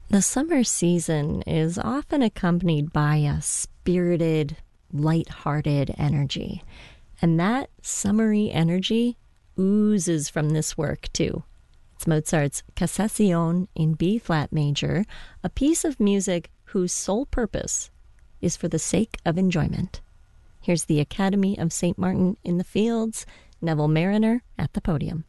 The summer season is often accompanied by a spirited, light-hearted energy. And that summery energy oozes from this work, too. It's Mozart's Cassation in B-flat major, a piece of music whose sole purpose is for the sake of enjoyment. Here's the Academy of St. Martin in the Fields, Neville Marriner at the podium.